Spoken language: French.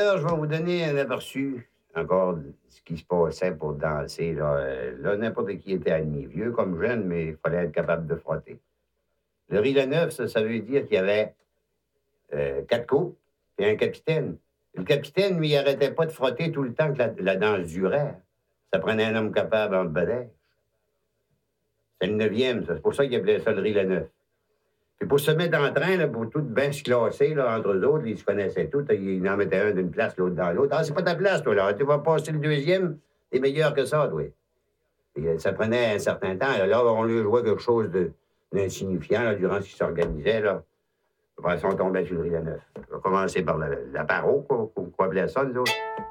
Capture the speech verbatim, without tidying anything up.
Alors, je vais vous donner un aperçu encore de ce qui se passait pour danser. Là, Euh, là n'importe qui était admis, vieux comme jeune, mais il fallait être capable de frotter. Le riz neuf, ça, ça veut dire qu'il y avait euh, quatre coupes et un capitaine. Le capitaine, lui, il arrêtait pas de frotter tout le temps que la, la danse durait. Ça prenait un homme capable en bedèche. C'est le neuvième, ça. C'est pour ça qu'il appelait ça le riz neuf. Puis pour se mettre en train, là, pour tout bien se classer là, entre eux autres, ils se connaissaient tous. Ils en mettaient un d'une place, l'autre dans l'autre. Ah, c'est pas ta place, toi, là. Tu vas passer le deuxième, t'es meilleur que ça, toi. Et, euh, ça prenait un certain temps. Et là, on lui jouait quelque chose de, d'insignifiant là, durant ce qui s'organisait. Là. Après ça, on tombait sur le riz à neuf. On va commencer par la, la paro, quoi, quoi, quoi appelait ça, nous autres.